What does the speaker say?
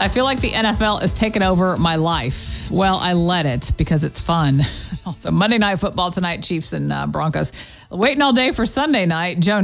I feel like the NFL has taken over my life. Well, I let it because it's fun. Also, Monday Night Football tonight, Chiefs and Broncos. Waiting all day for Sunday night. Joan